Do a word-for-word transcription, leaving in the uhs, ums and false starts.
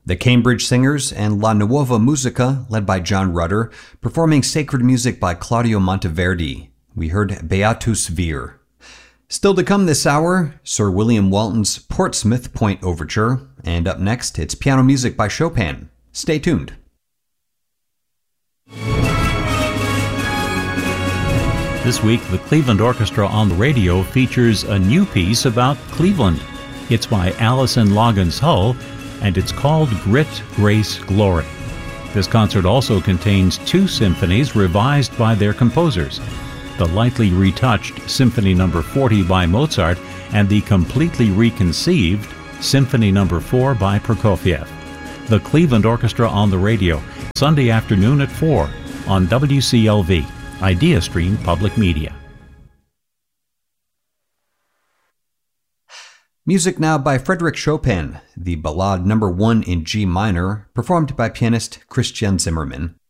The Cambridge Singers and La Nuova Musica, led by John Rutter, performing sacred music by Claudio Monteverdi. We heard Beatus Vir. Still to come this hour, Sir William Walton's Portsmouth Point Overture, and up next, it's piano music by Chopin. Stay tuned. This week, the Cleveland Orchestra on the Radio features a new piece about Cleveland. It's by Alison Loggins Hull, and it's called Grit, Grace, Glory. This concert also contains two symphonies revised by their composers, the lightly retouched Symphony Number forty by Mozart and the completely reconceived Symphony Number four by Prokofiev. The Cleveland Orchestra on the Radio, Sunday afternoon at four on W C L V, IdeaStream Public Media. Music now by Frédéric Chopin, the Ballade Number one in G minor, performed by pianist Christian Zimmermann.